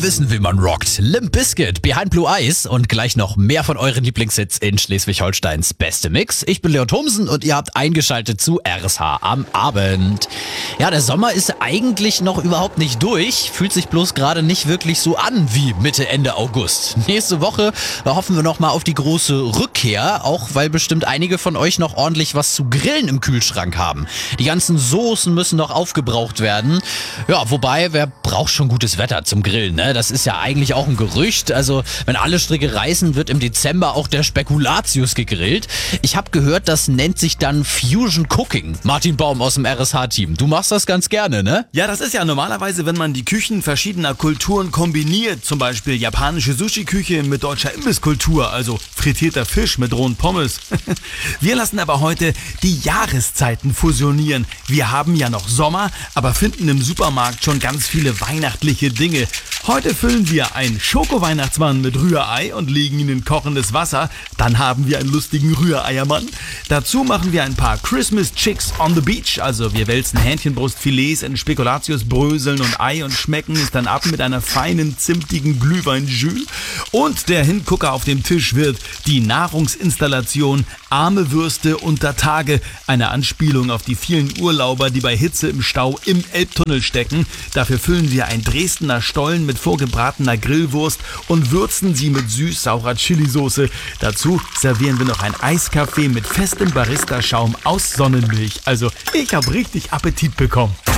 wissen, wie man rockt. Limp Bizkit, Behind Blue Eyes und gleich noch mehr von euren Lieblingshits in Schleswig-Holsteins beste Mix. Ich bin Leon Thomsen und ihr habt eingeschaltet zu RSH am Abend. Ja, der Sommer ist eigentlich noch überhaupt nicht durch, fühlt sich bloß gerade nicht wirklich so an wie Mitte, Ende August. Nächste Woche hoffen wir nochmal auf die große Rückkehr, auch weil bestimmt einige von euch noch ordentlich was zu grillen im Kühlschrank haben. Die ganzen Soßen müssen noch aufgebraucht werden. Ja, wobei, wer braucht schon gutes Wetter zum Grillen, ne? Das ist ja eigentlich auch ein Gerücht. Also, wenn alle Stricke reißen, wird im Dezember auch der Spekulatius gegrillt. Ich habe gehört, das nennt sich dann Fusion Cooking. Martin Baum aus dem RSH-Team. Du machst das ganz gerne, ne? Ja, das ist ja normalerweise, wenn man die Küchen verschiedener Kulturen kombiniert. Zum Beispiel japanische Sushi-Küche mit deutscher Imbisskultur, also frittierter Fisch mit rohen Pommes. Wir lassen aber heute die Jahreszeiten fusionieren. Wir haben ja noch Sommer, aber finden im Supermarkt schon ganz viele weihnachtliche Dinge. Heute füllen wir einen Schoko-Weihnachtsmann mit Rührei und legen ihn in kochendes Wasser. Dann haben wir einen lustigen Rühreiermann. Dazu machen wir ein paar Christmas Chicks on the Beach. Also wir wälzen Hähnchenbrustfilets in Spekulatiusbröseln und Ei und schmecken es dann ab mit einer feinen, zimtigen Glühwein-Jus. Und der Hingucker auf dem Tisch wird die Nahrungsinstallation Arme Würste unter Tage. Eine Anspielung auf die vielen Urlauber, die bei Hitze im Stau im Elbtunnel stecken. Dafür füllen wir ein Dresdner Stollen mit vorgebratener Grillwurst und würzen sie mit süß-saurer Chilisauce. Dazu servieren wir noch ein Eiskaffee mit festem Barista-Schaum aus Sonnenmilch. Also, ich habe richtig Appetit bekommen.